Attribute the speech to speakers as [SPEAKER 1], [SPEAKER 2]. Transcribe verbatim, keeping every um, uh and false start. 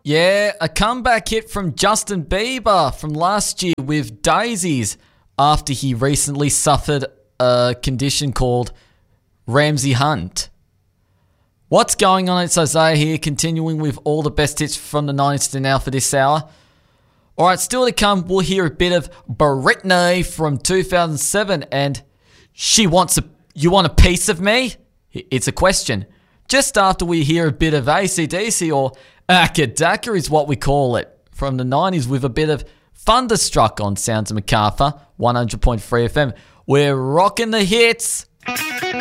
[SPEAKER 1] Yeah, a comeback hit from Justin Bieber from last year with Daisies after he recently suffered a condition called Ramsey Hunt. What's going on? It's Isaiah here, continuing with all the best hits from the nineties to now for this hour. Alright, still to come, we'll hear a bit of Britney from two thousand seven and She Wants a... You Want a Piece of Me? It's a question. Just after we hear a bit of A C D C, or Akadaka is what we call it, from the nineties with a bit of Thunderstruck on Sounds of Macarthur, one hundred point three F M. We're rocking the hits.